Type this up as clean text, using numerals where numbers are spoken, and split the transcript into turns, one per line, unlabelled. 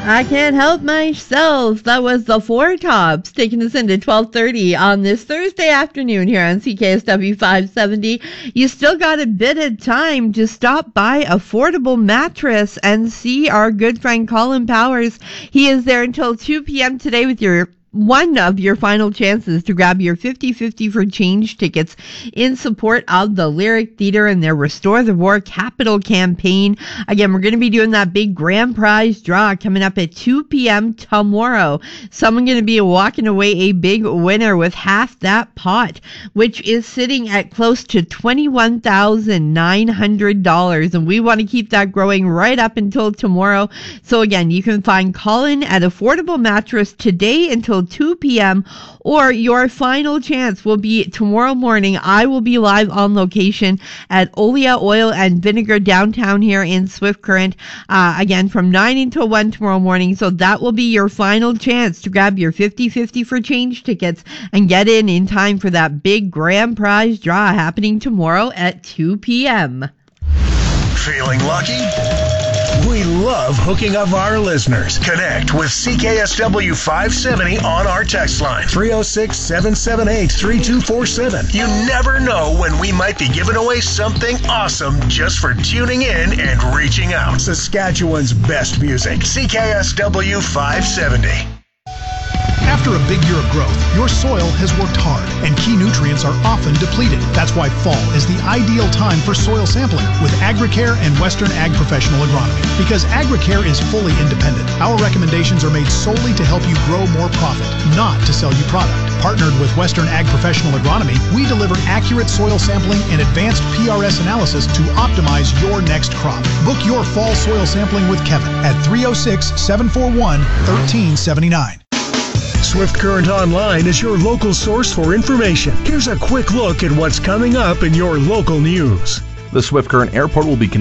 I can't help myself. That was the Four Tops taking us into 12:30 on this Thursday afternoon here on CKSW 570. You still got a bit of time to stop by Affordable Mattress and see our good friend Colin Powers. He is there until 2 p.m. today with one of your final chances to grab your 50-50 for change tickets in support of the Lyric Theater and their Restore the War Capital campaign. Again, we're going to be doing that big grand prize draw coming up at 2 p.m. tomorrow. Someone going to be walking away a big winner with half that pot, which is sitting at close to $21,900. And we want to keep that growing right up until tomorrow. So again, you can find Colin at Affordable Mattress today until 2 p.m. or your final chance will be tomorrow morning. I will be live on location at Olia Oil and Vinegar downtown here in Swift Current, again from 9 until 1 tomorrow morning. So that will be your final chance to grab your 50-50 for change tickets and get in time for that big grand prize draw happening tomorrow at 2 p.m.
Feeling lucky? We love hooking up our listeners. Connect with CKSW 570 on our text line, 306-778-3247. You never know when we might be giving away something awesome just for tuning in and reaching out. Saskatchewan's best music, CKSW 570.
After a big year of growth, your soil has worked hard and key nutrients are often depleted. That's why fall is the ideal time for soil sampling with Agricare and Western Ag Professional Agronomy. Because Agricare is fully independent, our recommendations are made solely to help you grow more profit, not to sell you product. Partnered with Western Ag Professional Agronomy, we deliver accurate soil sampling and advanced PRS analysis to optimize your next crop. Book your fall soil sampling with Kevin at 306-741-1379.
Swift Current Online is your local source for information. Here's a quick look at what's coming up in your local news.
The Swift Current Airport will be